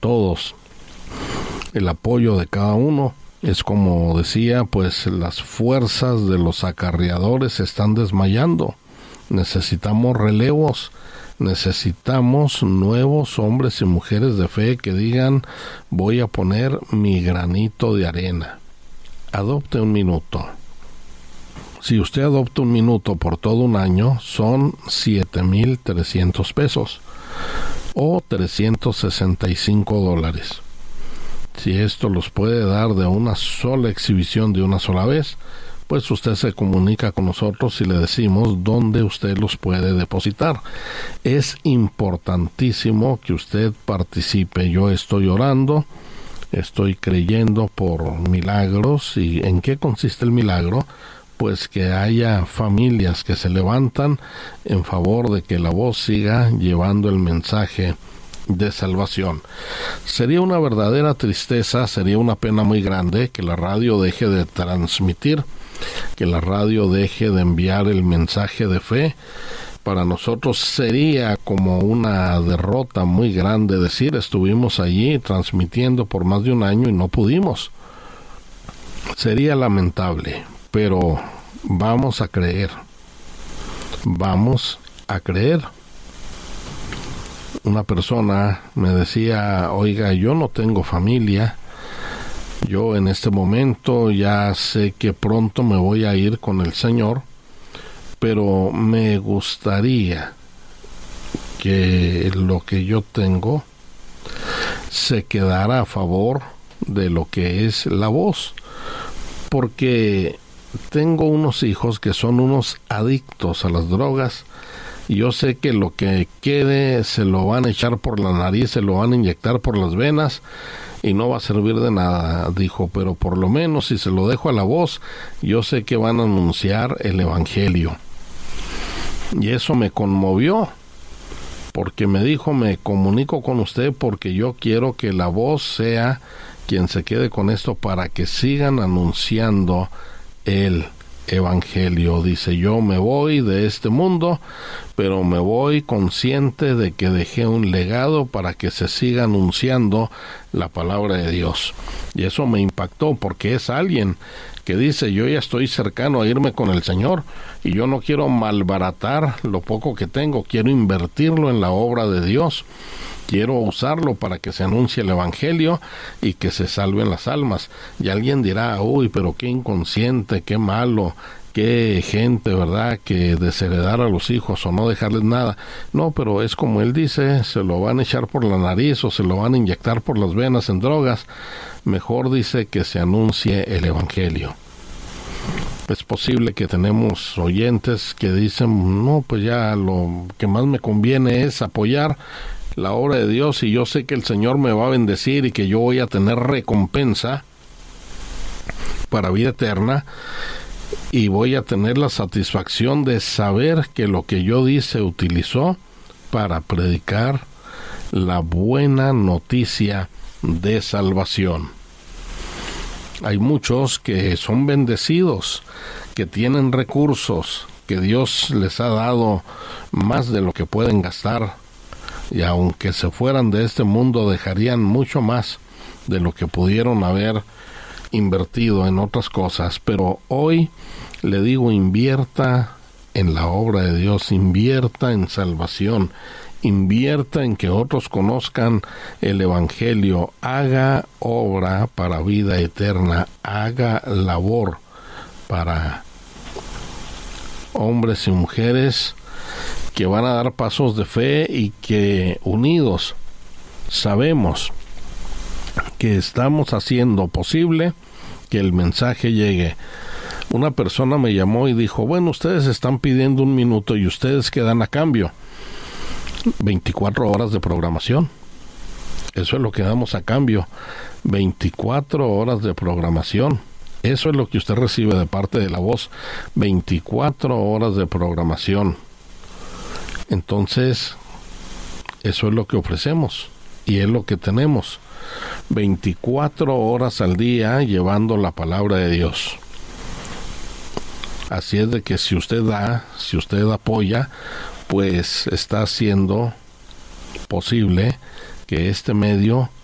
todos. El apoyo de cada uno es, como decía, pues las fuerzas de los acarreadores se están desmayando. Necesitamos relevos, necesitamos nuevos hombres y mujeres de fe que digan: voy a poner mi granito de arena. Adopte un minuto. Si usted adopta un minuto por todo un año, son 7,300 pesos o $365. Si esto los puede dar de una sola exhibición de una sola vez, pues usted se comunica con nosotros y le decimos dónde usted los puede depositar. Es importantísimo que usted participe. Yo estoy orando, estoy creyendo por milagros. ¿Y en qué consiste el milagro? Pues que haya familias que se levantan en favor de que la voz siga llevando el mensaje de salvación. Sería una verdadera tristeza, sería una pena muy grande que la radio deje de transmitir, que la radio deje de enviar el mensaje de fe. Para nosotros sería como una derrota muy grande decir: estuvimos allí transmitiendo por más de un año y no pudimos. Sería lamentable, pero vamos a creer. Vamos a creer. Una persona me decía: oiga, yo no tengo familia, yo en este momento ya sé que pronto me voy a ir con el Señor, pero me gustaría que lo que yo tengo se quedara a favor de lo que es la voz, porque tengo unos hijos que son unos adictos a las drogas. Yo sé que lo que quede se lo van a echar por la nariz, se lo van a inyectar por las venas y no va a servir de nada, dijo, pero por lo menos si se lo dejo a la voz, yo sé que van a anunciar el evangelio. Y eso me conmovió, porque me dijo: me comunico con usted porque yo quiero que la voz sea quien se quede con esto para que sigan anunciando el evangelio. Dice: yo me voy de este mundo, pero me voy consciente de que dejé un legado para que se siga anunciando la palabra de Dios. Y eso me impactó, porque es alguien que dice: yo ya estoy cercano a irme con el Señor y yo no quiero malbaratar lo poco que tengo, quiero invertirlo en la obra de Dios. Quiero usarlo para que se anuncie el evangelio y que se salven las almas. Y alguien dirá: uy, pero qué inconsciente, qué malo, qué gente, ¿verdad?, que desheredar a los hijos o no dejarles nada. No, pero es como él dice: se lo van a echar por la nariz o se lo van a inyectar por las venas en drogas. Mejor dice que se anuncie el evangelio. Es posible que tenemos oyentes que dicen: no, pues ya lo que más me conviene es apoyar la obra de Dios, y yo sé que el Señor me va a bendecir y que yo voy a tener recompensa para vida eterna, y voy a tener la satisfacción de saber que lo que yo di se utilizó para predicar la buena noticia de salvación. Hay muchos que son bendecidos, que tienen recursos, que Dios les ha dado más de lo que pueden gastar, y aunque se fueran de este mundo dejarían mucho más de lo que pudieron haber invertido en otras cosas. Pero hoy le digo: invierta en la obra de Dios, invierta en salvación, invierta en que otros conozcan el evangelio, haga obra para vida eterna, haga labor para hombres y mujeres que van a dar pasos de fe y que unidos sabemos que estamos haciendo posible que el mensaje llegue. Una persona me llamó y dijo: bueno, ustedes están pidiendo un minuto y ustedes qué dan a cambio. 24 horas de programación. Eso es lo que damos a cambio. 24 horas de programación. Eso es lo que usted recibe de parte de la voz. 24 horas de programación. Entonces, eso es lo que ofrecemos y es lo que tenemos. 24 horas al día llevando la palabra de Dios. Así es de que si usted da, si usted apoya, pues está haciendo posible que este medio